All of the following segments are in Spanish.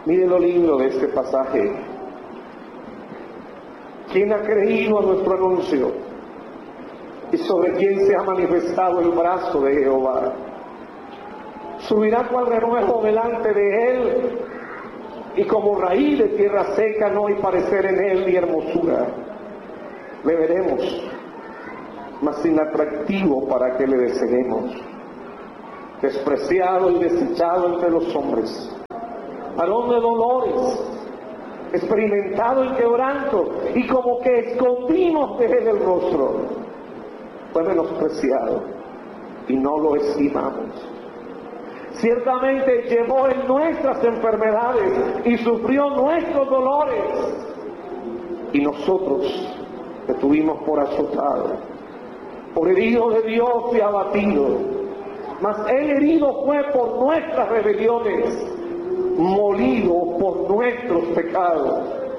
Mire lo lindo de este pasaje. ¿Quién ha creído a nuestro anuncio? ¿Y sobre quién se ha manifestado el brazo de Jehová? Subirá cual renuevo delante de él, y como raíz de tierra seca no hay parecer en él ni hermosura. Le veremos, mas inatractivo para que le deseemos. Despreciado y desechado entre los hombres, varón de dolores, experimentado en quebranto, y como que escondimos de él el rostro. Fue menospreciado y no lo estimamos. Ciertamente llevó en nuestras enfermedades y sufrió nuestros dolores, y nosotros le tuvimos por azotado, por herido de Dios y abatido. Mas él herido fue por nuestras rebeliones, molido por nuestros pecados.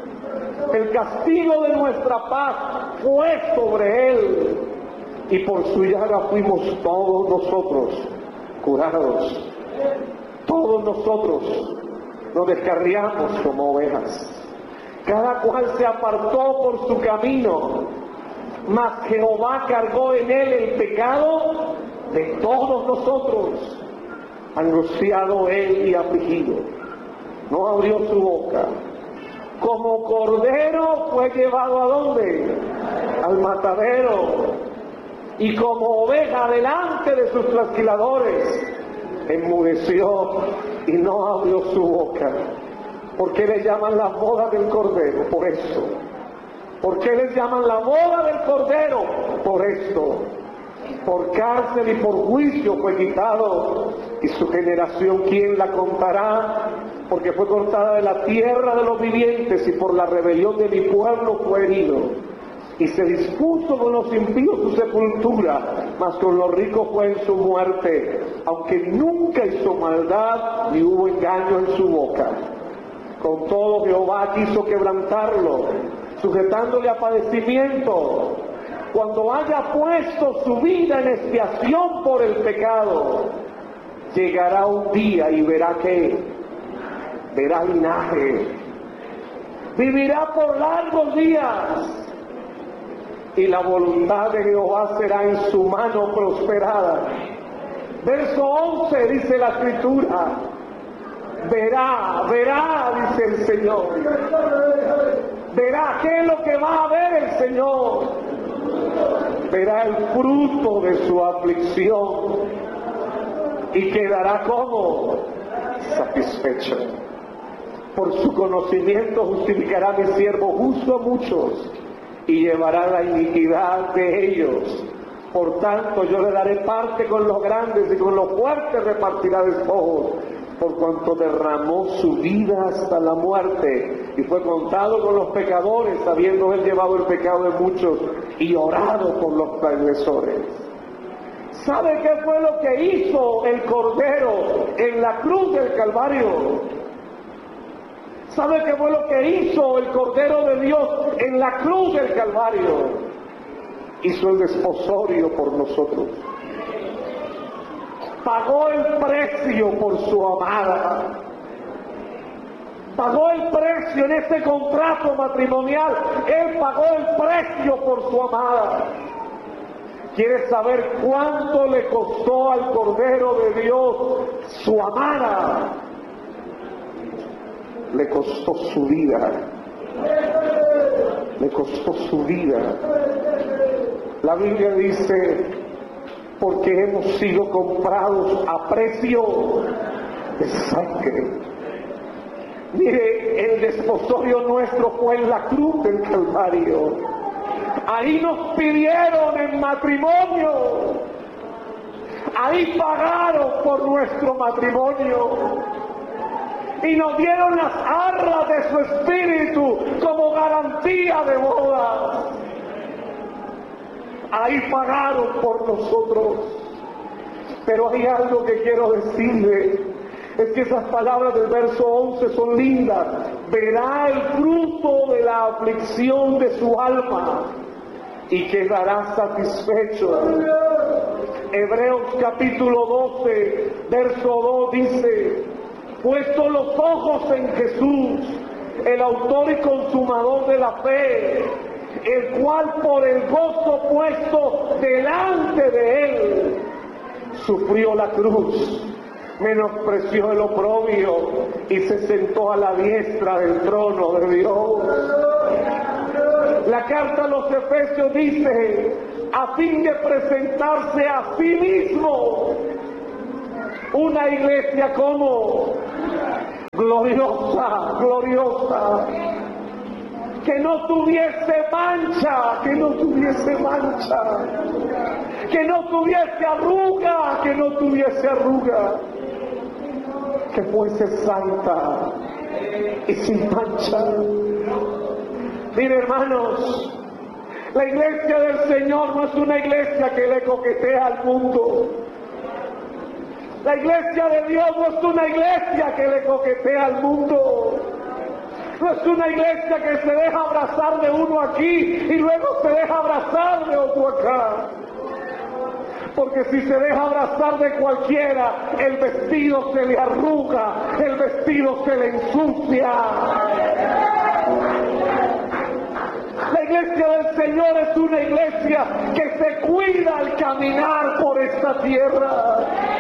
El castigo de nuestra paz fue sobre él, y por su llaga fuimos todos nosotros curados. Todos nosotros nos descarriamos como ovejas, cada cual se apartó por su camino, mas Jehová cargó en él el pecado de todos nosotros. Angustiado él y afligido, no abrió su boca. Como cordero fue llevado ¿a dónde? Al matadero. Y como oveja delante de sus trasquiladores, enmudeció y no abrió su boca. ¿Por qué le llaman la boda del cordero? Por eso. ¿Por qué les llaman la boda del cordero? Por esto. Por cárcel y por juicio fue quitado, y su generación ¿quién la contará? Porque fue cortada de la tierra de los vivientes, y por la rebelión de mi pueblo fue herido. Y se dispuso con los impíos su sepultura, mas con los ricos fue en su muerte, aunque nunca hizo maldad ni hubo engaño en su boca. Con todo Jehová quiso quebrantarlo, sujetándole a padecimiento. Cuando haya puesto su vida en expiación por el pecado, llegará un día y verá que verá linaje, vivirá por largos días, y la voluntad de Jehová será en su mano prosperada. Verso 11 dice la Escritura: verá, dice el Señor. Verá. ¿Qué es lo que va a ver el Señor? Verá el fruto de su aflicción y quedará como satisfecho. Por su conocimiento justificará mi siervo justo a muchos, y llevará la iniquidad de ellos. Por tanto yo le daré parte con los grandes, y con los fuertes repartirá despojos, por cuanto derramó su vida hasta la muerte, y fue contado con los pecadores, habiendo él llevado el pecado de muchos y orado por los transgresores. ¿Sabe qué fue lo que hizo el Cordero en la cruz del Calvario? ¿Sabe qué fue lo que hizo el Cordero de Dios en la cruz del Calvario? Hizo el desposorio por nosotros. Pagó el precio por su amada. Pagó el precio en este contrato matrimonial. Él pagó el precio por su amada. ¿Quieres saber cuánto le costó al Cordero de Dios su amada? Le costó su vida. Le costó su vida. La Biblia dice: porque hemos sido comprados a precio de sangre. Mire, el desposorio nuestro fue en la cruz del Calvario. Ahí nos pidieron en matrimonio. Ahí pagaron por nuestro matrimonio. Y nos dieron las arras de su espíritu como garantía de boda. Ahí pagaron por nosotros. Pero hay algo que quiero decirle, es que esas palabras del verso 11 son lindas. Verá el fruto de la aflicción de su alma y quedará satisfecho. Hebreos capítulo 12, verso 2 dice: puesto los ojos en Jesús, el autor y consumador de la fe, el cual por el gozo puesto delante de él, sufrió la cruz, menospreció el oprobio y se sentó a la diestra del trono de Dios. La carta a los Efesios dice, a fin de presentarse a sí mismo una iglesia como gloriosa, gloriosa, que no tuviese mancha, que no tuviese mancha, que no tuviese arruga, que no tuviese arruga, que fuese santa y sin mancha. Mire, hermanos, la iglesia del Señor no es una iglesia que le coquetea al mundo. La iglesia de Dios no es una iglesia que le coquetea al mundo. No es una iglesia que se deja abrazar de uno aquí y luego se deja abrazar de otro acá. Porque si se deja abrazar de cualquiera, el vestido se le arruga, el vestido se le ensucia. La iglesia del Señor es una iglesia que se cuida al caminar por esta tierra,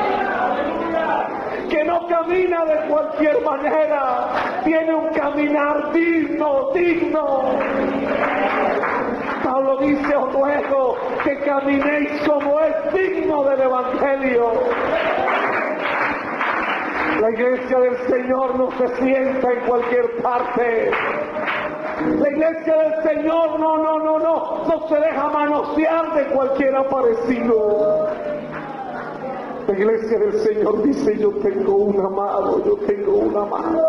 que no camina de cualquier manera, tiene un caminar digno. Pablo dice, os ruego que caminéis como es digno del Evangelio. La iglesia del Señor no se sienta en cualquier parte. La iglesia del Señor no se deja manosear de cualquier aparecido. La iglesia del Señor dice, yo tengo un amado, yo tengo un amado.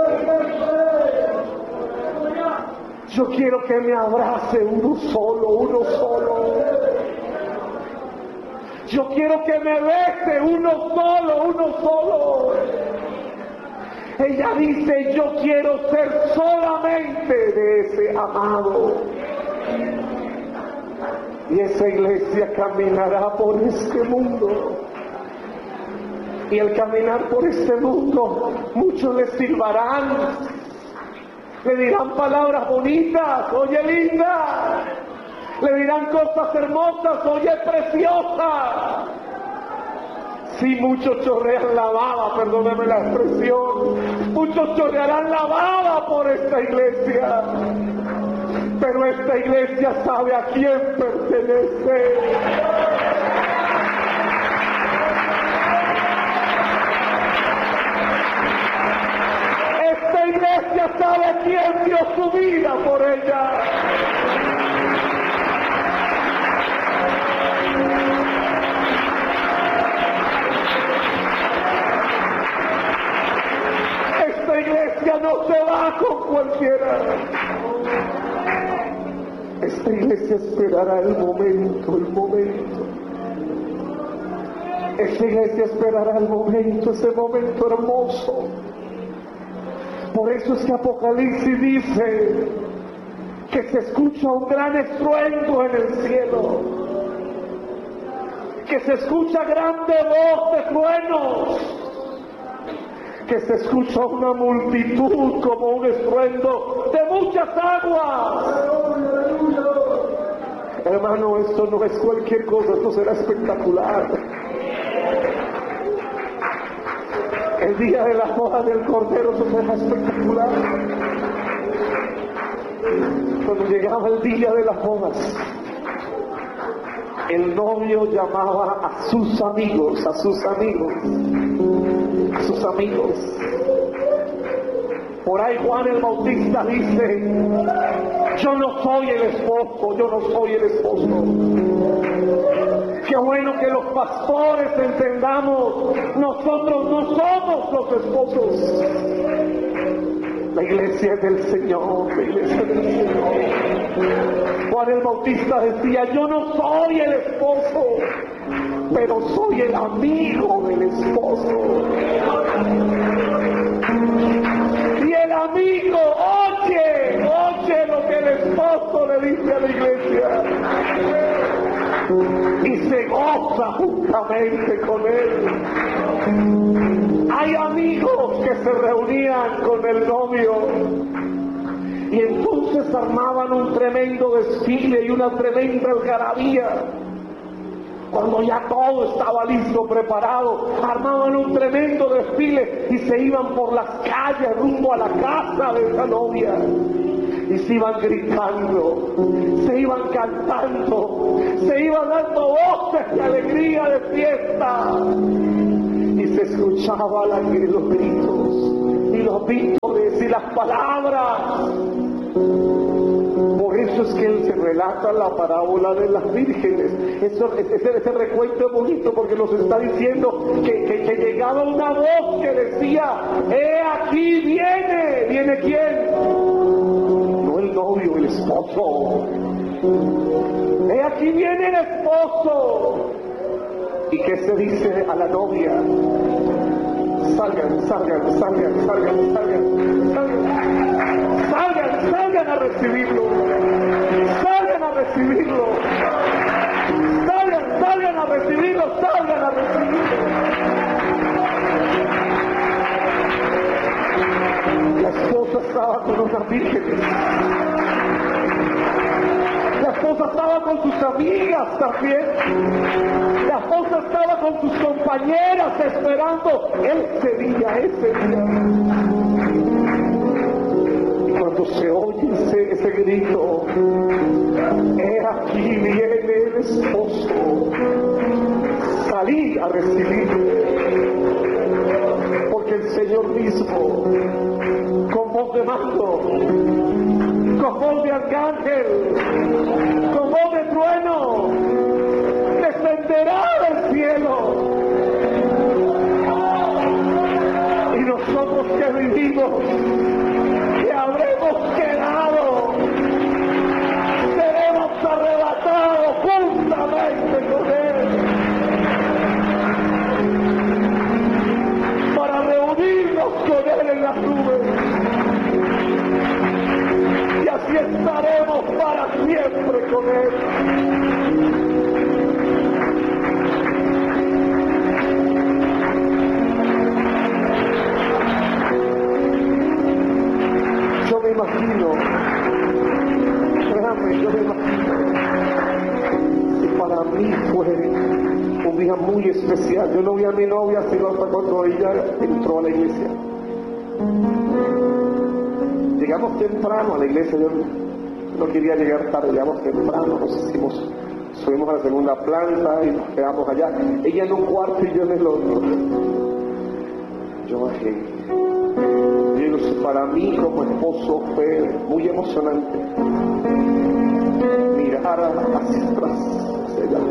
Yo quiero que me abrace uno solo. Yo quiero que me bese uno solo. Ella dice, yo quiero ser solamente de ese amado. Y esa iglesia caminará por este mundo. Y al caminar por este mundo, muchos le silbarán, le dirán palabras bonitas, oye linda, le dirán cosas hermosas, oye preciosa. Sí, muchos chorrean la baba, perdóneme la expresión, muchos chorrearán la baba por esta iglesia, pero esta iglesia sabe a quién pertenece. Esta iglesia sabe quién dio su vida por ella. Esta iglesia no se va con cualquiera. Esta iglesia esperará el momento. Esta iglesia esperará el momento, ese momento hermoso. Por eso es que Apocalipsis dice que se escucha un gran estruendo en el cielo, que se escucha grande voz de truenos, que se escucha una multitud como un estruendo de muchas aguas. Hermano, esto no es cualquier cosa, esto será espectacular. El día de la boda del Cordero, eso será espectacular. Cuando llegaba el día de las bodas, el novio llamaba a sus amigos. Por ahí Juan el Bautista dice, yo no soy el esposo. Qué bueno que los pastores entendamos, nosotros no somos los esposos. La iglesia es del Señor, Juan el Bautista decía, yo no soy el esposo, pero soy el amigo del esposo. Y el amigo oye lo que el esposo le dice a la iglesia. Y se goza juntamente con él. Hay amigos que se reunían con el novio y entonces armaban un tremendo desfile y una tremenda algarabía. Cuando ya todo estaba listo, preparado, armaban un tremendo desfile y se iban por las calles rumbo a la casa de esa novia. Y se iban gritando, se iban cantando, se iban dando voces de alegría, de fiesta. Y se escuchaban los gritos y los vítores y las palabras. Por eso es que él se relata la parábola de las vírgenes. Ese recuento es bonito porque nos está diciendo que llegaba una voz que decía: ¡he aquí viene! ¿Viene quién? No el novio, el esposo. ¡He aquí viene el esposo! ¿Y qué se dice a la novia? Salgan, salgan, salgan, salgan, salgan, salgan, salgan, salgan a recibirlo, salgan a recibirlo, salgan, salgan a recibirlo, salgan a recibirlo. La esposa estaba con unas vírgenes, la esposa estaba con sus amigas también. La esposa estaba con sus compañeras esperando ese día. Y cuando se oye ese grito, he aquí viene el esposo, salí a recibirle. Porque el Señor mismo, con voz de mando, con voz de arcángel, con voz de trueno, descenderá del cielo. Y nosotros que vivimos, que habremos quedado, seremos arrebatados juntamente con Él para reunirnos con Él en las nubes. Y así estaremos para siempre con Él. Yo me imagino, si para mí fue un día muy especial. Yo no vi a mi novia sino hasta cuando ella entró a la iglesia. Llegamos temprano a la iglesia, yo no quería llegar tarde, llegamos temprano, subimos a la segunda planta y nos quedamos allá. Ella en un cuarto y yo en el otro. Yo bajé. Para mí como esposo fue muy emocionante mirar hacia atrás, hacia allá,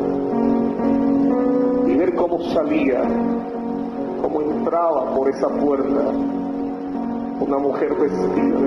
y ver cómo salía, cómo entraba por esa puerta una mujer vestida